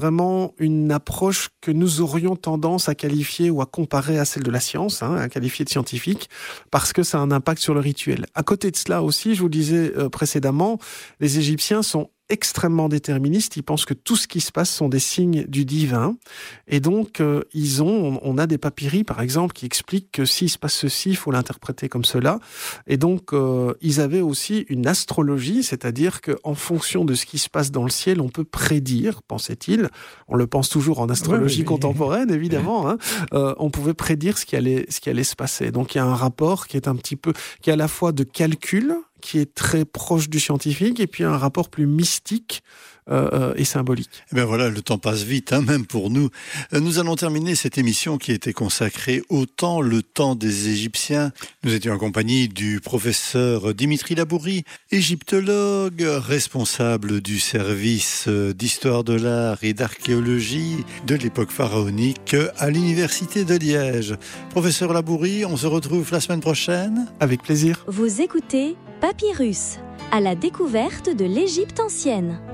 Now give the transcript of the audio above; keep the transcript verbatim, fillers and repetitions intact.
vraiment une approche que nous aurions tendance à qualifier ou à comparer à celle de la science, hein, à qualifier de scientifique, parce que ça a un impact sur le rituel. À côté de cela aussi, je vous le disais euh, précédemment, les Égyptiens sont extrêmement déterministes. Ils pensent que tout ce qui se passe sont des signes du divin. Et donc, euh, ils ont, on a des papyri, par exemple, qui expliquent que s'il se passe ceci, il faut l'interpréter comme cela. Et donc, euh, ils avaient aussi une astrologie, c'est-à-dire qu'en fonction de ce qui se passe dans le ciel, on peut prédire, pensait-il. On le pense toujours en astrologie oui, oui, contemporaine, évidemment. Hein, euh, on pouvait prédire ce qui allait, ce qui allait se passer. Donc, il y a un rapport qui est un petit peu, qui est à la fois de calcul, qui est très proche du scientifique, et puis un rapport plus mystique euh, et symbolique. Et bien voilà, le temps passe vite, hein, même pour nous. Nous allons terminer cette émission qui était consacrée au temps, le temps des Égyptiens. Nous étions en compagnie du professeur Dimitri Labourie, égyptologue, responsable du service d'histoire de l'art et d'archéologie de l'époque pharaonique à l'université de Liège. Professeur Labourie, on se retrouve la semaine prochaine. Avec plaisir. Vous écoutez Papyrus, à la découverte de l'Égypte ancienne.